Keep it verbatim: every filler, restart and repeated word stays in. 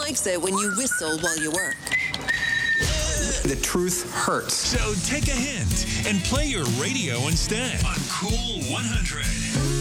likes it when you whistle while you work. The truth hurts. So take a hint and play your radio instead on Cool one hundred.